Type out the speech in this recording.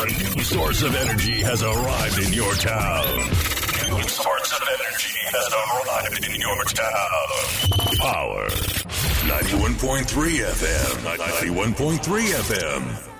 A new source of energy has arrived in your town. New source of energy has arrived in your town. Power. 91.3 FM. 91.3 FM.